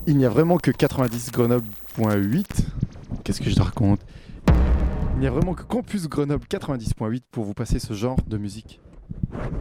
Il n'y a vraiment que 90 Grenoble.8. Qu'est-ce que je raconte? Il n'y a vraiment que Campus Grenoble 90.8 pour vous passer ce genre de musique.